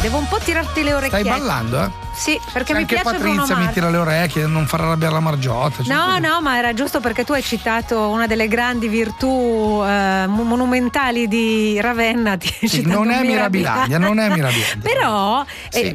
Devo un po' tirarti le orecchiette. Stai ballando, eh? Sì, perché mi anche piace Bruno Patrizia Mars. mi tira le orecchie, non far arrabbiare la Margiotta. No, ma era giusto perché tu hai citato una delle grandi virtù monumentali di Ravenna. Sì, non è Mirabilandia. Però sì.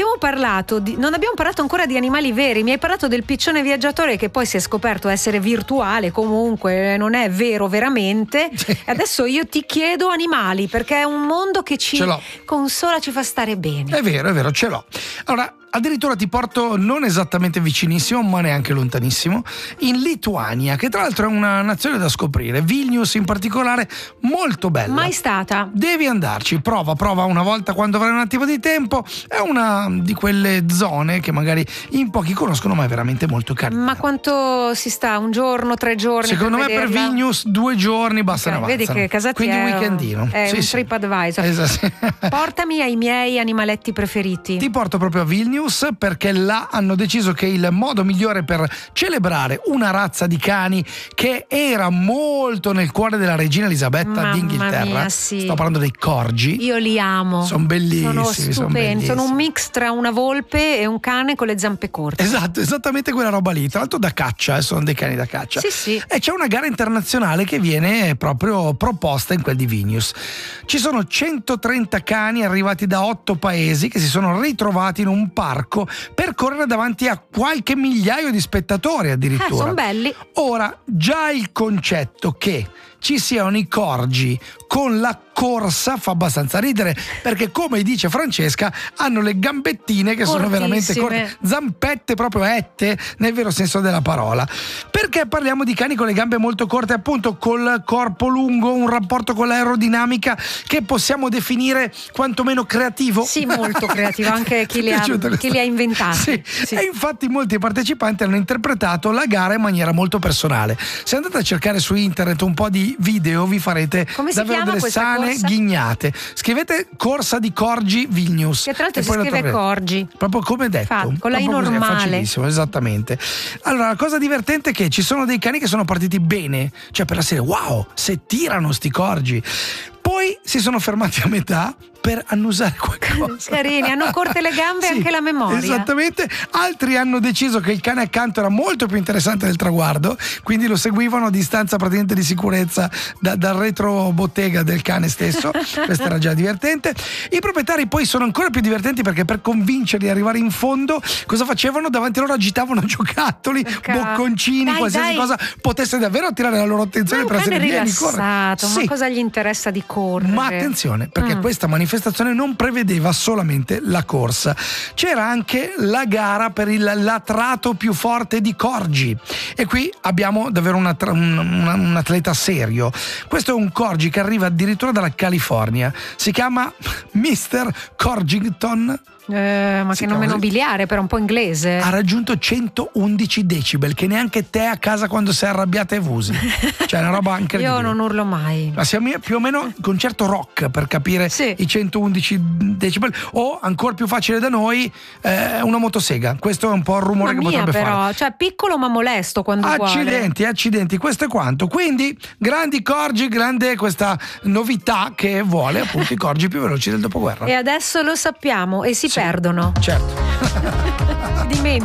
non abbiamo parlato ancora di animali veri. Mi hai parlato del piccione viaggiatore che poi si è scoperto essere virtuale, comunque non è vero veramente. Sì. Adesso io ti chiedo animali, perché è un mondo che ci Ce l'ho. consola, ci fa stare bene. È vero, ce l'ho. Allora, addirittura ti porto non esattamente vicinissimo, ma neanche lontanissimo, in Lituania, che tra l'altro è una nazione da scoprire. Vilnius in particolare, molto bella. Mai stata? Devi andarci, prova una volta quando avrai un attimo di tempo. È una di quelle zone che magari in pochi conoscono, ma è veramente molto carina. Ma quanto si sta? Un giorno, 3 giorni? Secondo me per Vilnius 2 giorni bastano. Okay, vedi che casa quindi un weekendino. È sì, un sì. TripAdvisor. Esatto. Portami ai miei animaletti preferiti. Ti porto proprio a Vilnius perché là hanno deciso che il modo migliore per celebrare una razza di cani che era molto nel cuore della regina Elisabetta d'Inghilterra. Mia, sì. Sto parlando dei corgi. Io li amo. Sono bellissimi. Sono stupendi. Sono un mix tra una volpe e un cane con le zampe corte. Esatto, esattamente quella roba lì. Tra l'altro da caccia, sono dei cani da caccia. Sì. E c'è una gara internazionale che viene proprio proposta in quel di Vilnius. Ci sono 130 cani arrivati da 8 paesi che si sono ritrovati in un parco per correre davanti a qualche migliaio di spettatori addirittura. Sono belli. Ora, già il concetto che ci siano i corgi con la corsa fa abbastanza ridere, perché come dice Francesca hanno le gambettine che sono veramente corte, zampette proprio ette nel vero senso della parola. Perché parliamo di cani con le gambe molto corte, appunto col corpo lungo, un rapporto con l'aerodinamica che possiamo definire quantomeno creativo. Sì, molto creativo, anche chi li ha inventati. Sì. E infatti molti partecipanti hanno interpretato la gara in maniera molto personale. Se andate a cercare su internet un po' di video vi farete davvero delle sane ghignate. Scrivete corsa di corgi Vilnius, che tra l'altro si scrive corgi proprio come detto, con la I normale, è facilissimo, esattamente. Allora la cosa divertente è che ci sono dei cani che sono partiti bene, cioè per la serie wow, se tirano sti corgi, poi si sono fermati a metà per annusare qualcosa. Carini, hanno corte le gambe e anche la memoria. Esattamente. Altri hanno deciso che il cane accanto era molto più interessante del traguardo, quindi lo seguivano a distanza praticamente di sicurezza dal retro bottega del cane stesso. Questo era già divertente. I proprietari poi sono ancora più divertenti perché per convincerli ad arrivare in fondo cosa facevano? Davanti a loro agitavano giocattoli, bocconcini, qualsiasi cosa potesse davvero attirare la loro attenzione per essere rilassato. Ma cosa gli interessa di correre? Ma attenzione, perché questa manifestazione non prevedeva solamente la corsa, c'era anche la gara per il latrato più forte di corgi, e qui abbiamo davvero un atleta serio. Questo è un corgi che arriva addirittura dalla California, si chiama Mr. Corgington. Ma che nome nobiliare, però un po' inglese. Ha raggiunto 111 decibel, che neanche te a casa quando sei arrabbiata e usi. Cioè una roba incredibile. Io non urlo mai. Ma siamo più o meno concerto rock per capire i 111 decibel, o ancora più facile da noi una motosega. Questo è un po' il rumore che potrebbe fare. Cioè piccolo ma molesto quando accidenti, questo è quanto. Quindi grandi corgi, grande questa novità che vuole appunto i corgi più veloci del dopoguerra. E adesso lo sappiamo e si perdono. Certo.